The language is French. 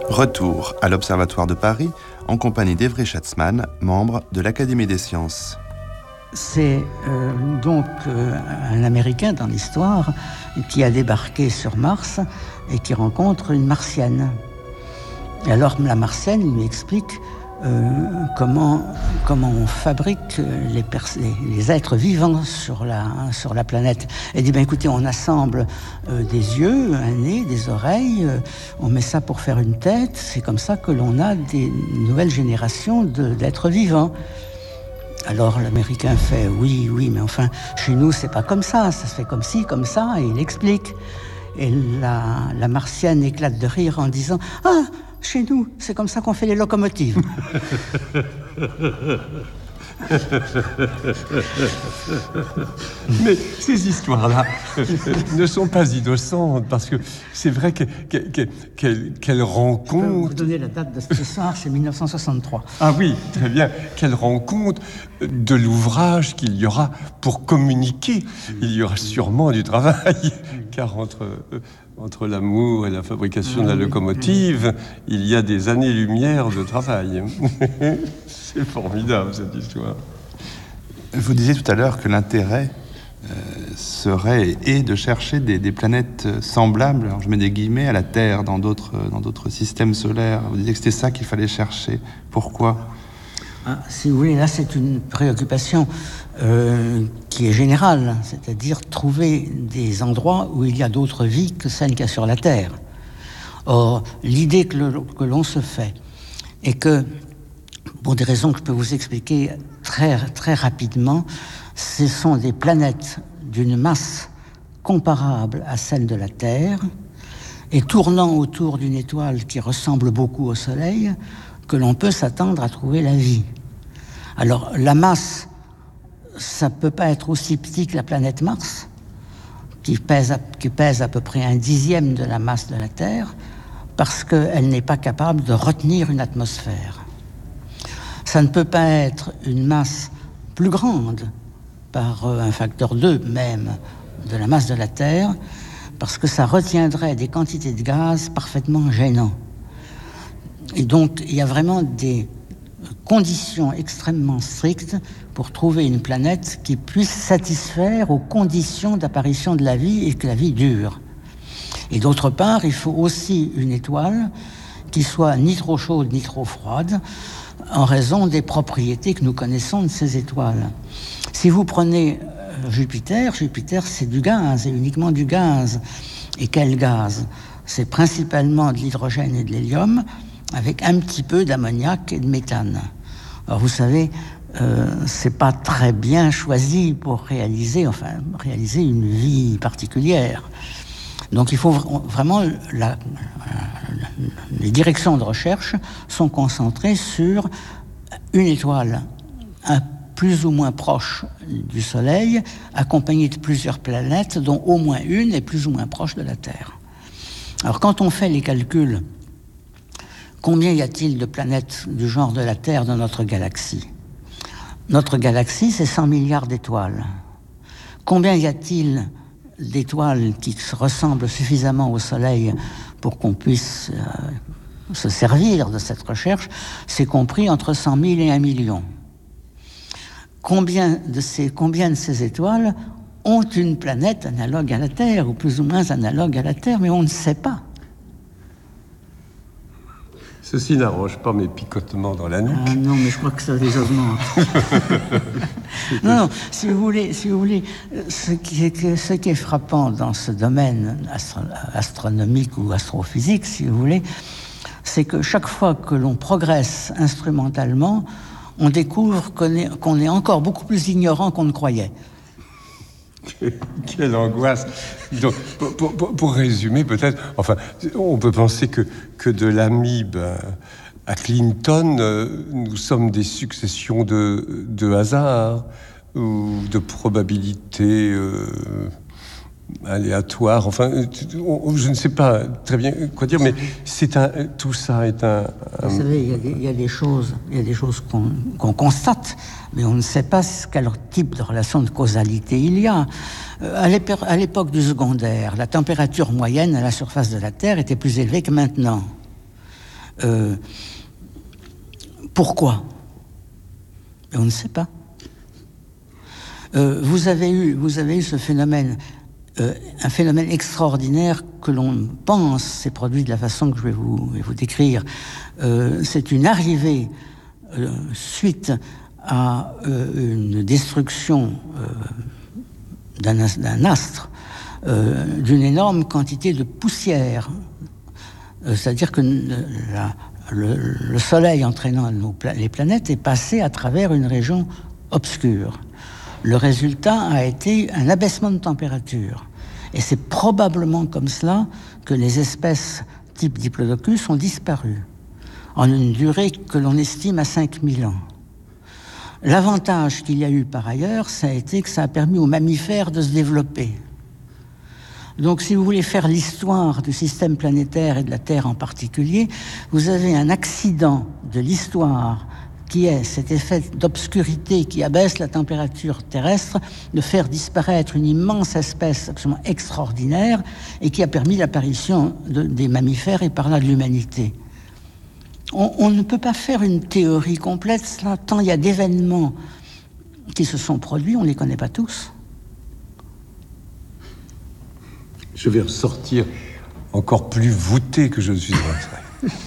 Retour à l'Observatoire de Paris en compagnie d'Evry Schatzman, membre de l'Académie des sciences. C'est donc un Américain dans l'histoire qui a débarqué sur Mars et qui rencontre une Martienne. Et alors la Martienne lui explique comment on fabrique les êtres vivants sur la planète. Elle dit, écoutez, on assemble des yeux, un nez, des oreilles, on met ça pour faire une tête, c'est comme ça que l'on a des nouvelles générations d'êtres vivants. Alors l'Américain fait, oui, mais enfin, chez nous, c'est pas comme ça se fait comme ci, comme ça, et il explique. Et la Martienne éclate de rire en disant, ah, chez nous, c'est comme ça qu'on fait les locomotives. Mais ces histoires-là ne sont pas innocentes, parce que c'est vrai qu'elle rend compte... Je peux vous donner la date de cette histoire, c'est 1963. Ah oui, très bien. Qu'elle rend compte de l'ouvrage qu'il y aura pour communiquer. Il y aura sûrement du travail, car entre l'amour et la fabrication de la locomotive, il y a des années-lumière de travail. C'est formidable, cette histoire. Vous disiez tout à l'heure que l'intérêt serait de chercher des planètes semblables, alors je mets des guillemets, à la Terre dans d'autres systèmes solaires. Vous disiez que c'était ça qu'il fallait chercher. Pourquoi ? Si vous voulez, là, c'est une préoccupation qui est générale, c'est-à-dire trouver des endroits où il y a d'autres vies que celles qu'il y a sur la Terre. Or, l'idée que l'on se fait est que, pour des raisons que je peux vous expliquer très, très rapidement, ce sont des planètes d'une masse comparable à celle de la Terre et tournant autour d'une étoile qui ressemble beaucoup au Soleil, que l'on peut s'attendre à trouver la vie. Alors, la masse, ça ne peut pas être aussi petit que la planète Mars, qui pèse à peu près 1/10 de la masse de la Terre, parce qu'elle n'est pas capable de retenir une atmosphère. Ça ne peut pas être une masse plus grande, par un facteur 2 même, de la masse de la Terre, parce que ça retiendrait des quantités de gaz parfaitement gênants. Et donc, il y a vraiment des conditions extrêmement strictes pour trouver une planète qui puisse satisfaire aux conditions d'apparition de la vie et que la vie dure. Et d'autre part, il faut aussi une étoile qui soit ni trop chaude ni trop froide, en raison des propriétés que nous connaissons de ces étoiles. Si vous prenez Jupiter, c'est du gaz, et uniquement du gaz. Et quel gaz ? C'est principalement de l'hydrogène et de l'hélium, avec un petit peu d'ammoniac et de méthane. Alors vous savez, c'est pas très bien choisi pour réaliser une vie particulière. Donc il faut vraiment... les directions de recherche sont concentrées sur une étoile plus ou moins proche du Soleil, accompagnée de plusieurs planètes, dont au moins une est plus ou moins proche de la Terre. Alors quand on fait les calculs, combien y a-t-il de planètes du genre de la Terre dans notre galaxie ? Notre galaxie, c'est 100 milliards d'étoiles. Combien y a-t-il d'étoiles qui ressemblent suffisamment au Soleil pour qu'on puisse se servir de cette recherche? C'est compris entre 100 000 et 1 million. Combien de ces étoiles ont une planète analogue à la Terre, ou plus ou moins analogue à la Terre, mais on ne sait pas. Ceci n'arrange pas mes picotements dans la nuque. Ah non, mais je crois que ça les augmente. Non, si vous voulez, ce qui est frappant dans ce domaine astronomique ou astrophysique, si vous voulez, c'est que chaque fois que l'on progresse instrumentalement, on découvre qu'on est encore beaucoup plus ignorant qu'on ne croyait. Quelle angoisse. Donc, pour résumer, peut-être, enfin, on peut penser que de l'amibe à Clinton, nous sommes des successions de hasards ou de probabilités aléatoires. Enfin, je ne sais pas très bien quoi dire, mais tout ça est un... Vous savez, il y a des choses qu'on constate, mais on ne sait pas quel type de relation de causalité il y a. À l'époque du secondaire, la température moyenne à la surface de la Terre était plus élevée que maintenant. Pourquoi? On ne sait pas. Vous avez eu ce phénomène, un phénomène extraordinaire que l'on pense s'est produit de la façon que je vais vous décrire. C'est une arrivée suite à une destruction d'un astre, d'une énorme quantité de poussière. C'est-à-dire que le Soleil entraînant les planètes est passé à travers une région obscure. Le résultat a été un abaissement de température. Et c'est probablement comme cela que les espèces type Diplodocus ont disparu, en une durée que l'on estime à 5000 ans. L'avantage qu'il y a eu par ailleurs, ça a été que ça a permis aux mammifères de se développer. Donc, si vous voulez faire l'histoire du système planétaire et de la Terre en particulier, vous avez un accident de l'histoire qui est cet effet d'obscurité qui abaisse la température terrestre, de faire disparaître une immense espèce absolument extraordinaire et qui a permis l'apparition des mammifères et par là de l'humanité. On ne peut pas faire une théorie complète, là, tant il y a d'événements qui se sont produits, on ne les connaît pas tous. Je vais ressortir encore plus voûté que je ne suis rentré.